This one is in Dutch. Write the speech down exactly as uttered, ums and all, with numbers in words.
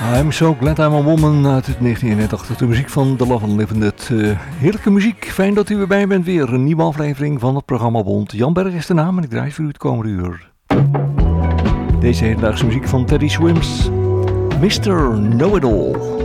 I'm So Glad I'm a Woman uit negentien eenentachtig. De muziek van The Love and Living It. Uh, heerlijke muziek. Fijn dat u erbij bent weer. Een nieuwe aflevering van het programma Bond. Jan Berg is de naam en ik draai voor u het komende uur. Deze hedendaagse muziek van Teddy Swims. mister Know-It-All.